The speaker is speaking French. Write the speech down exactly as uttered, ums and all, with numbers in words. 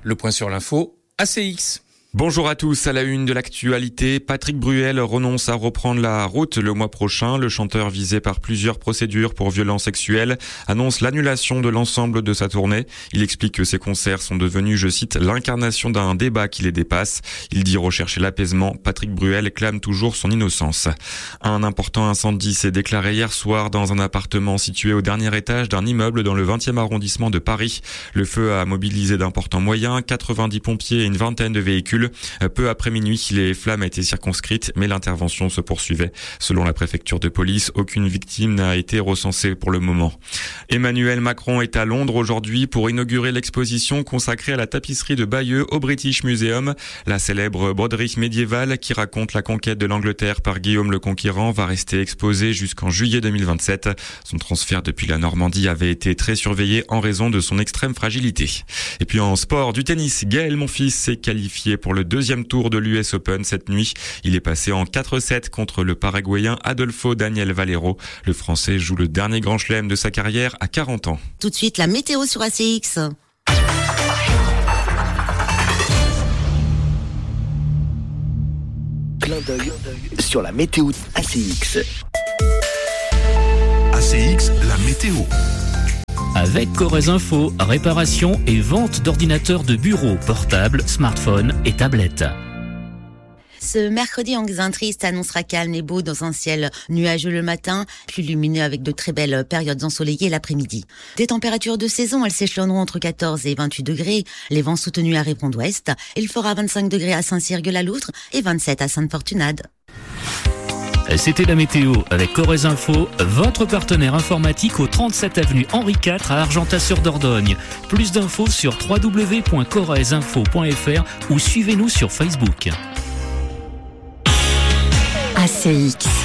Le point sur l'info, A C X. Bonjour à tous, à la une de l'actualité, Patrick Bruel renonce à reprendre la route le mois prochain. Le chanteur visé par plusieurs procédures pour violences sexuelles annonce l'annulation de l'ensemble de sa tournée. Il explique que ses concerts sont devenus, je cite, l'incarnation d'un débat qui les dépasse. Il dit rechercher l'apaisement. Patrick Bruel clame toujours son innocence. Un important incendie s'est déclaré hier soir dans un appartement situé au dernier étage d'un immeuble dans le vingtième arrondissement de Paris. Le feu a mobilisé d'importants moyens, quatre-vingt-dix pompiers et une vingtaine de véhicules. Peu après minuit, les flammes étaient circonscrites, mais l'intervention se poursuivait. Selon la préfecture de police, aucune victime n'a été recensée pour le moment. Emmanuel Macron est à Londres aujourd'hui pour inaugurer l'exposition consacrée à la tapisserie de Bayeux au British Museum. La célèbre broderie médiévale qui raconte la conquête de l'Angleterre par Guillaume le Conquérant va rester exposée jusqu'en juillet deux mille vingt-sept. Son transfert depuis la Normandie avait été très surveillé en raison de son extrême fragilité. Et puis en sport, du tennis, Gaël Monfils s'est qualifié pour le deuxième tour de l'U S Open cette nuit. Il est passé en quatre sept contre le Paraguayen Adolfo Daniel Valero. Le Français joue le dernier grand chelem de sa carrière à quarante ans. Tout de suite, la météo sur A C X. Clin d'œil sur la météo A C X. A C X, la météo. Avec Corrèze Info, réparation et vente d'ordinateurs de bureau, portables, smartphones et tablettes. Ce mercredi en Xaintriste annoncera calme et beau dans un ciel nuageux le matin, plus lumineux avec de très belles périodes ensoleillées l'après-midi. Des températures de saison, elles s'échelonneront entre quatorze et vingt-huit degrés. Les vents soutenus arriveront d'ouest. Il fera vingt-cinq degrés à Saint-Cyr-Gueux-la-Loutre et vingt-sept à Sainte-Fortunade. C'était la météo avec Corrèze Info, votre partenaire informatique au trente-sept avenue Henri quatre à Argentat-sur-Dordogne. Plus d'infos sur w w w point corrèze info point f r ou suivez-nous sur Facebook. A C X.